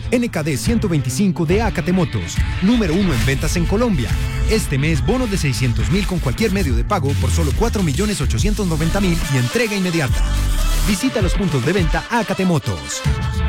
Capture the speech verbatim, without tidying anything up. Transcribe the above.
N K D ciento veinticinco de Acate Motos, número uno en ventas en Colombia. Este mes, bonos de seiscientos mil con cualquier medio de pago por solo cuatro millones ochocientos noventa mil y entrega inmediata. Visita los puntos de venta Acate Motos.